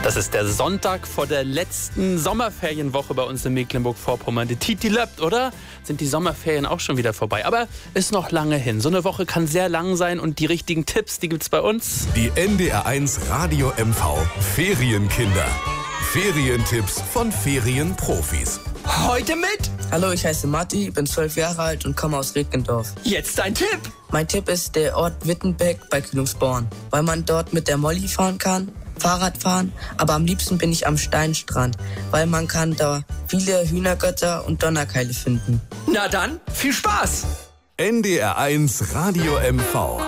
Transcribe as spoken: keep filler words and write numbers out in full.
Das ist der Sonntag vor der letzten Sommerferienwoche bei uns in Mecklenburg-Vorpommern. Die Titi löppt, oder? Sind die Sommerferien auch schon wieder vorbei? Aber ist noch lange hin. So eine Woche kann sehr lang sein und die richtigen Tipps, die gibt's bei uns. Die N D R eins Radio M V Ferienkinder. Ferientipps von Ferienprofis. Heute mit? Hallo, ich heiße Matti, bin zwölf Jahre alt und komme aus Reckendorf. Jetzt ein Tipp. Mein Tipp ist der Ort Wittenbeck bei Kühlungsborn, weil man dort mit der Molly fahren kann, Fahrrad fahren, aber am liebsten bin ich am Steinstrand, weil man kann da viele Hühnergötter und Donnerkeile finden. Na dann, viel Spaß! N D R eins Radio M V.